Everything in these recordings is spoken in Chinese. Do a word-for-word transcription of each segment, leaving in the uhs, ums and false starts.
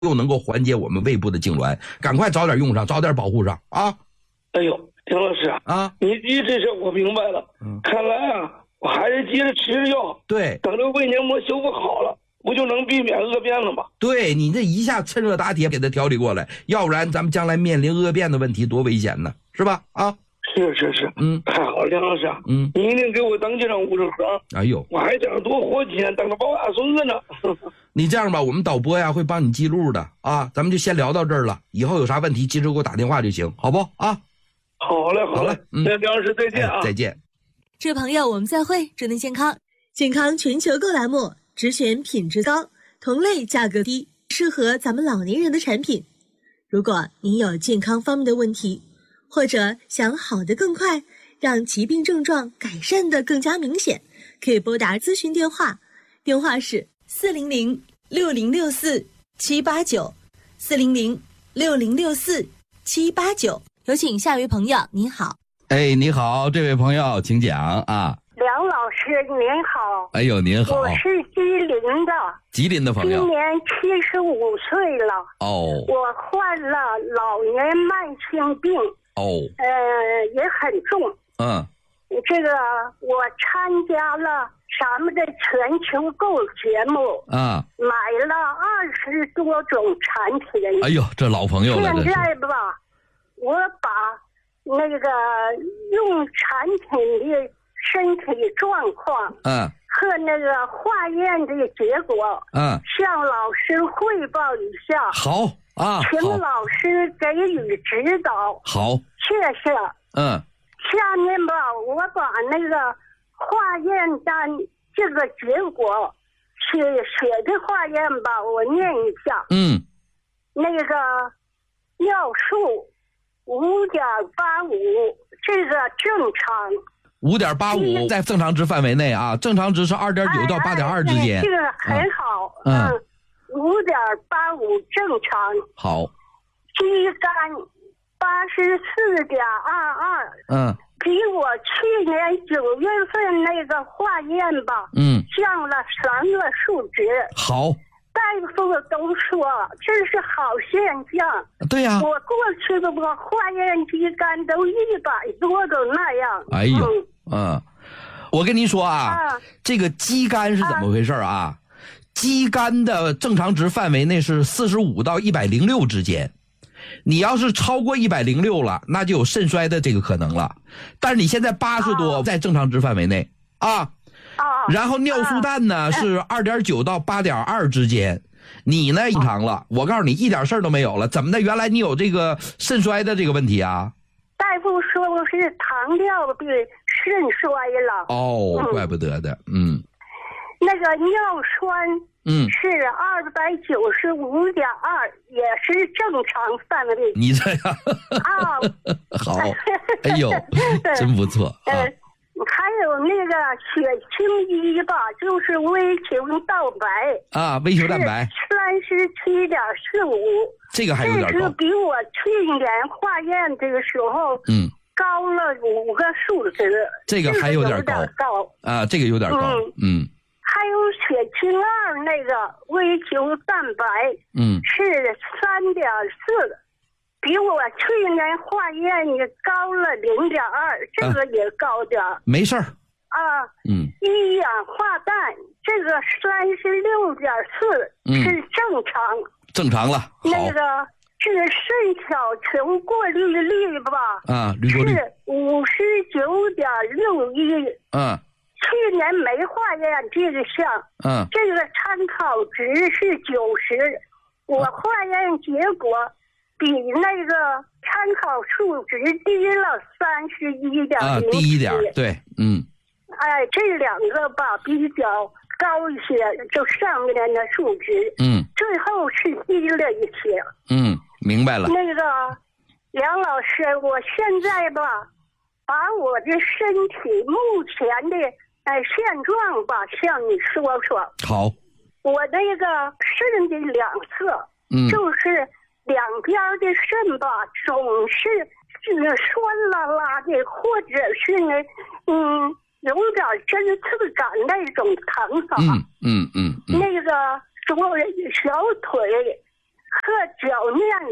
又能够缓解我们胃部的痉挛，赶快早点用上，早点保护上啊！ 哎呦，丁老师啊， 你意思是我明白了，嗯，看来啊，我还是接着吃药， 对， 等这胃黏膜修复好了，不就能避免恶变了吗？ 对，你这一下趁热打铁给它调理过来，要不然咱们将来面临恶变的问题多危险呢，是吧？啊， 是是是， 嗯， 太好了，梁老师， 嗯， 你一定给我登记上五十盒。 哎呦， 我还想多活几年，等着抱大孙子呢。 你这样吧，我们导播呀会帮你记录的啊，咱们就先聊到这儿了，以后有啥问题及时给我打电话就行，好不啊？ 好嘞，好嘞，嗯，那梁老师再见啊、 哎，再见。 这位朋友，我们再会，祝您健康。健康全球购栏目，只选品质高、同类价格低、适合咱们老年人的产品。如果您有健康方面的问题，或者想好得更快，让疾病症状改善得更加明显，可以拨打咨询电话，电话是四零零六零六四七八九，四零零六零六四七八九。有请下一位朋友，您好。 哎，你好，这位朋友，请讲啊。 梁老师您好。 哎呦，您好。 我是吉林的。 吉林的朋友。 今年七十五岁了。 哦。 我患了老年慢性病。 哦。 呃，也很重。 嗯。 这个我参加了咱们的全球购节目。 啊。 买了二十多种产品。 哎呦，这老朋友了。 现在吧，我把那个用产品的身体状况， 嗯， 和那个化验的结果， 嗯，向老师汇报一下。 好啊， 请老师给予指导。 好， 谢谢。 嗯， 下面吧，我把那个化验单这个结果写写的化验吧，我念一下。 嗯， 那个尿素五点八五，这个正常。 五点八五在正常值范围内啊，正常值是二点九到八点二之间。 这个很好。 嗯， 五点八五正常。 好。 肌酐八十四点二二。 嗯。 比我去年九月份那个化验吧， 嗯， 降了三个数值。 好。 大夫都说这是好现象。 对呀、啊， 我过去的我化验肌酐都一百多都那样。 哎呦，嗯，嗯我跟您说啊， 啊这个肌酐是怎么回事啊？啊肌酐的正常值范围内是四十五到一百零六之间。你要是超过一百零六了，那就有肾衰的这个可能了。但是你现在八十多，在正常值范围内啊。 啊， 然后尿素氮呢、啊、是二点九到八点二之间，你呢正常了。我告诉你，一点事儿都没有了。怎么的？原来你有这个肾衰的这个问题啊？ 大夫说我是糖尿病肾衰了。 哦，嗯、怪不得的，嗯。 那个尿酸， 嗯， 是二百九十五点二，也是正常范围。 你这样啊， 好，哎呦，真不错啊。 呃还有那个血清一吧，就是微球蛋白啊，微球蛋白三十七点四五， 这个还有点高， 这是比我去年化验的时候，嗯，高了五个数值， 这个还有点高， 这个有点高啊，这个有点高，嗯，嗯还有血清二那个微球蛋白， 嗯，是三点四。比我去年化验也高了零点二，这个也高点、啊、 没事儿啊。 嗯， 一氧化氮这个三十六点四是正常， 正常了。 那个是肾小球过滤率吧？ 啊，滤过率是五十九点六一。 嗯， 去年没化验这个项。 嗯， 这个参考值是九十，我化验结果。比那个参考数值低了三十一点零啊，低一点，对，嗯， 哎，这两个吧比较高一些，就上面的数值， 嗯， 最后是低了一些， 嗯，明白了。 那个梁老师，我现在吧，把我的身体目前的呃现状吧向你说说。 好， 我那个肾的两侧， 嗯， 就是。两边的肾吧，总是是酸啦啦的，或者是呢，嗯，有点针刺感那种疼法。 嗯嗯嗯。嗯那个左小腿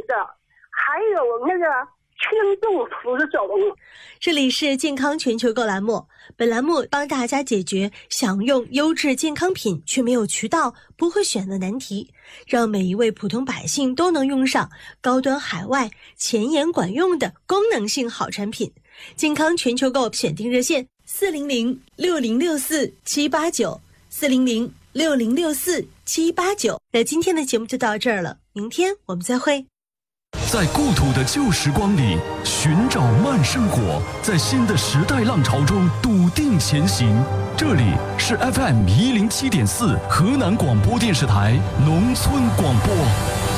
的，还有那个轻重浮肿。 这里是健康全球购栏目，本栏目帮大家解决想用优质健康品却没有渠道、不会选的难题，让每一位普通百姓都能用上高端海外、前沿管用的功能性好产品。健康全球购选定热线四零零六零六四七八九四零零六零六四七八九。那今天的节目就到这儿了，明天我们再会。 在故土的旧时光里寻找慢生活，在新的时代浪潮中笃定前行。这里是 F M 一零七点四河南广播电视台农村广播。